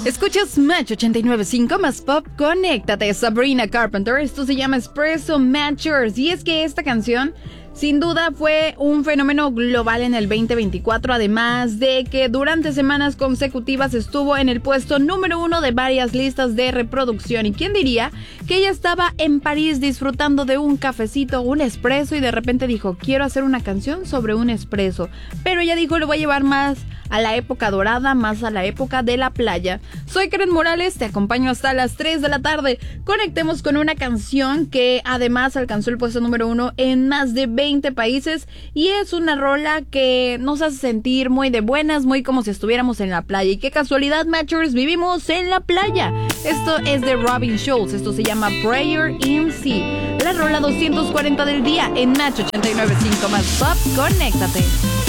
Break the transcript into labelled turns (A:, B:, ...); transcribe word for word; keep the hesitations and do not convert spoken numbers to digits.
A: Escuchas Match ochenta y nueve punto cinco más pop, conéctate. Sabrina Carpenter, esto se llama Espresso Matchers. Y es que esta canción sin duda fue un fenómeno global en el veinte veinticuatro, además de que durante semanas consecutivas estuvo en el puesto número uno de varias listas de reproducción. ¿Y quién diría que ella estaba en París disfrutando de un cafecito, un espresso, y de repente dijo, quiero hacer una canción sobre un espresso? Pero ella dijo, lo voy a llevar más a la época dorada, más a la época de la playa. Soy Karen Morales, te acompaño hasta las tres de la tarde. Conectemos con una canción que además alcanzó el puesto número uno en más de veinte países, y es una rola que nos hace sentir muy de buenas, muy como si estuviéramos en la playa. Y qué casualidad, Matchers, vivimos en la playa. Esto es de Robin Schulz, esto se llama Prayer in Sea. La rola doscientos cuarenta del día en Match ochenta y nueve punto cinco más pop, conéctate.